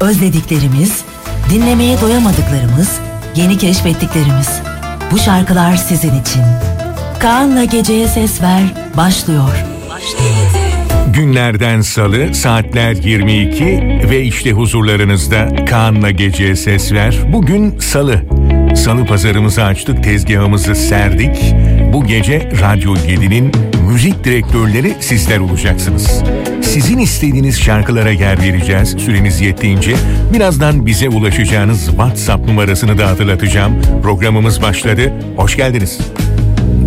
Özlediklerimiz, dinlemeye doyamadıklarımız, yeni keşfettiklerimiz. Bu şarkılar sizin için. Kaan'la Geceye Ses Ver başlıyor. Günlerden salı, saatler 22 ve işte huzurlarınızda Kaan'la Geceye Ses Ver. Bugün salı. Salı pazarımızı açtık, tezgahımızı serdik. Bu gece Radyo 7'nin müzik direktörleri sizler olacaksınız. Sizin istediğiniz şarkılara yer vereceğiz süreniz yettiğince. Birazdan bize ulaşacağınız WhatsApp numarasını da hatırlatacağım. Programımız başladı. Hoş geldiniz.